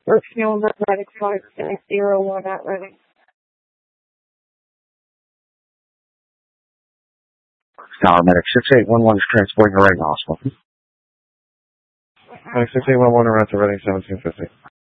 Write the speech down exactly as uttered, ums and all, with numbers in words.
Brookfield Medic five six zero one at ready. Tower Medic six eight one one is transporting her right to hospital. Medic six eight one one around to ready seventeen fifty.